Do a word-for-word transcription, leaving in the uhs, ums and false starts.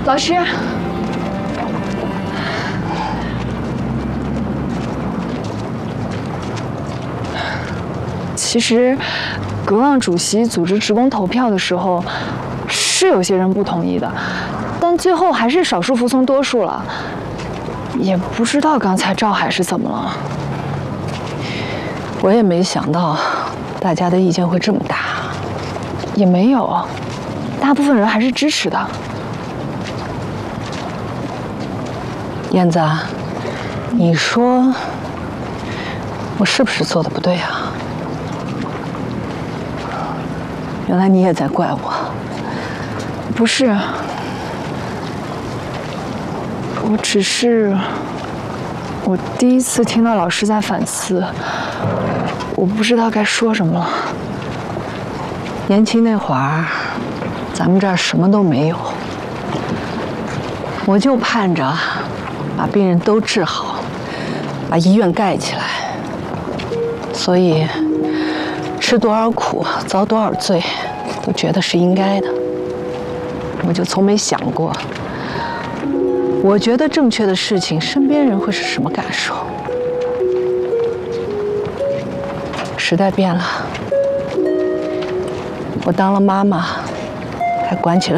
老师，其实，革望主席组织职工投票的时候，是有些人不同意的，但最后还是少数服从多数了。也不知道刚才赵海是怎么了。 我也没想到，大家的意见会这么大。 也没有，大部分人还是支持的。 燕子，你说我是不是做的不对啊？原来你也在怪我。 不是，我只是我第一次听到老师在反思，我不知道该说什么了。 年轻那会儿，咱们这儿什么都没有，我就盼着。 把病人都治好，把医院盖起来。所以，吃多少苦，遭多少罪，都觉得是应该的。我就从没想过，我觉得正确的事情，身边人会是什么感受。时代变了，我当了妈妈，还管起了。